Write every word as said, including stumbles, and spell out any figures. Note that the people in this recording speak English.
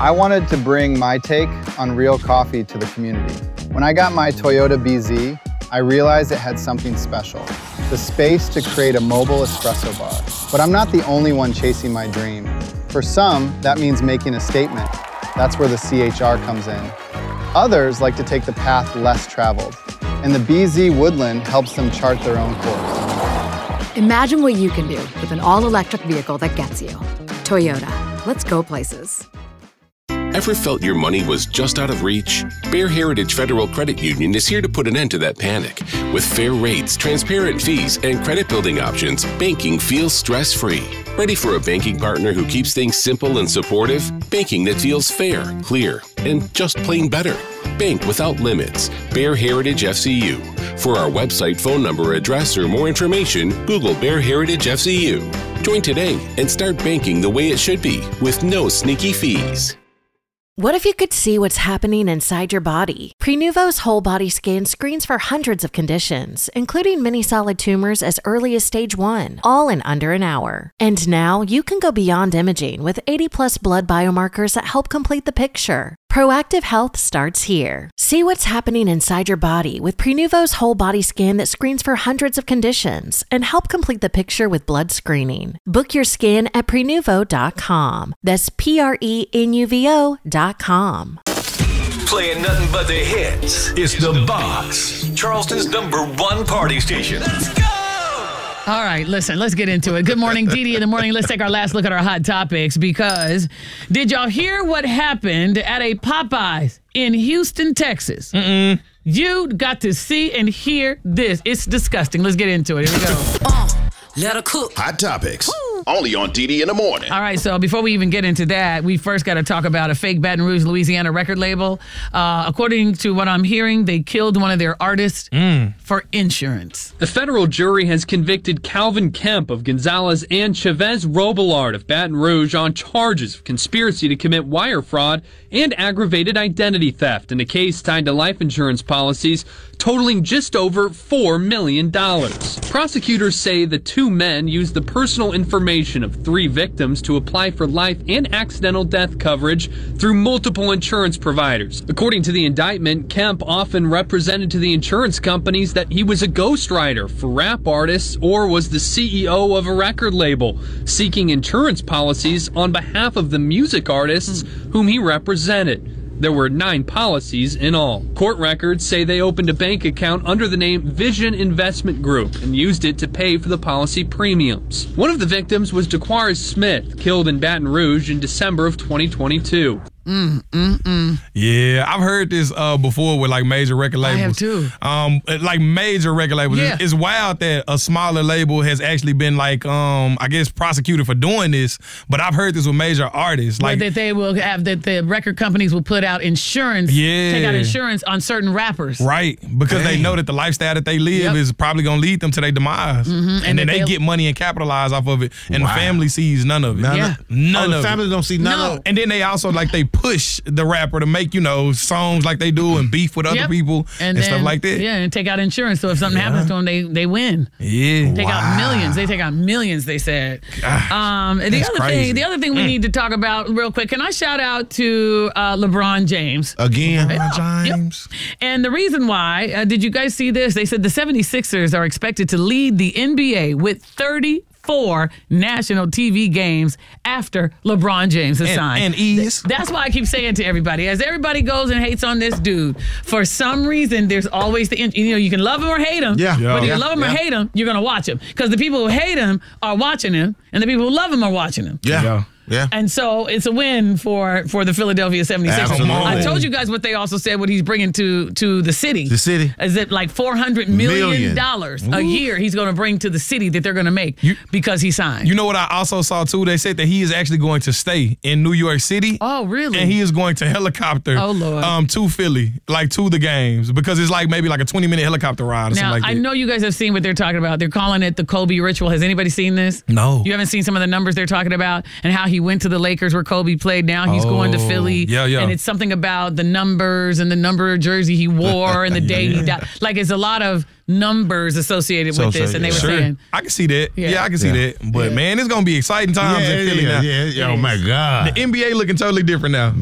I wanted to bring my take on real coffee to the community. When I got my Toyota B Z, I realized it had something special, the space to create a mobile espresso bar. But I'm not the only one chasing my dream. For some, that means making a statement. That's where the C H R comes in. Others like to take the path less traveled, and the B Z Woodland helps them chart their own course. Imagine what you can do with an all-electric vehicle that gets you. Toyota, let's go places. Ever felt your money was just out of reach? Bear Heritage Federal Credit Union is here to put an end to that panic. With fair rates, transparent fees, and credit building options, banking feels stress-free. Ready for a banking partner who keeps things simple and supportive? Banking that feels fair, clear, and just plain better. Bank without limits. Bear Heritage F C U. For our website, phone number, address, or more information, Google Bear Heritage F C U. Join today and start banking the way it should be, with no sneaky fees. What if you could see what's happening inside your body? Prenuvo's whole body scan screens for hundreds of conditions, including many solid tumors as early as stage one, all in under an hour. And now you can go beyond imaging with eighty plus blood biomarkers that help complete the picture. Proactive health starts here. See what's happening inside your body with Prenuvo's whole body scan that screens for hundreds of conditions and help complete the picture with blood screening. Book your scan at prenuvo dot com. That's P R E N U V O dot com. Playing nothing but the hits. It's The Box, Charleston's number one party station. Let's go! All right, listen, let's get into it. Good morning, Dee Dee in the morning. Let's take our last look at our hot topics because did y'all hear what happened at a Popeyes in Houston, Texas? Mm-mm. You got to see and hear this. It's disgusting. Let's get into it. Here we go. Uh, let her cook. Hot topics. Woo. Only on D D in the morning. All right, so before we even get into that, we first got to talk about a fake Baton Rouge, Louisiana record label. Uh, according to what I'm hearing, they killed one of their artists mm. for insurance. The federal jury has convicted Calvin Kemp of Gonzales and Chavez Robillard of Baton Rouge on charges of conspiracy to commit wire fraud and aggravated identity theft in a case tied to life insurance policies totaling just over four million dollars. Prosecutors say the two men used the personal information of three victims to apply for life and accidental death coverage through multiple insurance providers. According to the indictment, Kemp often represented to the insurance companies that he was a ghostwriter for rap artists or was the C E O of a record label, seeking insurance policies on behalf of the music artists whom he represented. There were nine policies in all. Court records say they opened a bank account under the name Vision Investment Group and used it to pay for the policy premiums. One of the victims was DeQuarez Smith, killed in Baton Rouge in December of twenty twenty-two. Mm, mm, mm. Yeah, I've heard this uh, before with like major record labels. I have too. Um, like major record labels. Yeah. It's, it's wild that a smaller label has actually been like, um, I guess, prosecuted for doing this. But I've heard this with major artists, like that they will have that the record companies will put out insurance. Yeah, take out insurance on certain rappers. Right, because Dang. they know that the lifestyle that they live yep. is probably gonna lead them to their demise, mm-hmm. and, and then they get money and capitalize off of it, and wow. the family sees none of it. None yeah. of, none oh, of the family it. don't see none no. of it. And then they also like they push the rapper to make, you know, songs like they do and beef with other yep. people and, and then, stuff like that. Yeah, and take out insurance. So if something yeah. happens to them, they they win. Yeah, take wow. out millions. They take out millions. They said. Gosh, um, the other crazy. thing, the other thing we mm. need to talk about real quick. Can I shout out to uh, LeBron James again? LeBron James. Yep. And the reason why? Uh, did you guys see this? They said the seventy-sixers are expected to lead the N B A with thirty. Four national T V games after LeBron James is and, signed. And ease. That's why I keep saying to everybody, as everybody goes and hates on this dude, for some reason, there's always the, you know, you can love him or hate him. Yeah. Whether yeah. you love him yeah. or hate him, you're going to watch him. Because the people who hate him are watching him, and the people who love him are watching him. Yeah. yeah. Yeah. And so it's a win for, for the Philadelphia seventy-sixers. Absolutely. I told you guys what they also said, what he's bringing to, to the city. The city. Is it like four hundred million dollars Million. a year he's going to bring to the city that they're going to make you, because he signed. You know what I also saw too? They said that he is actually going to stay in New York City. Oh, really? And he is going to helicopter oh, Lord. um to Philly, like to the games, because it's like maybe like a twenty minute helicopter ride or now, something like that. I know you guys have seen what they're talking about. They're calling it the Kobe ritual. Has anybody seen this? No. You haven't seen some of the numbers they're talking about and how he went to the Lakers where Kobe played. Now he's oh, going to Philly. Yeah, yeah. And it's something about the numbers and the number of jersey he wore and the day yeah. he died. Like it's a lot of numbers associated so, with this. so, And they yeah. were sure. saying. I can see that. Yeah, yeah I can see yeah. that. But yeah. man, it's going to be exciting times yeah, in Philly yeah, now. Yeah, yeah. Oh, my God. The N B A looking totally different now.